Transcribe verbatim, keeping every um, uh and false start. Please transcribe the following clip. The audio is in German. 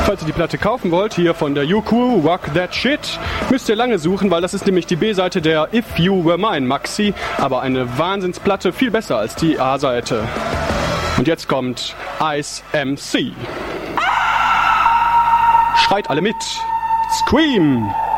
Falls ihr die Platte kaufen wollt, hier von der U-Crew, Rock That Shit, müsst ihr lange suchen, weil das ist nämlich die B-Seite der If You Were Mine Maxi, aber eine Wahnsinnsplatte, viel besser als die A-Seite. Und jetzt kommt Ice M C. Schreit alle mit. Scream!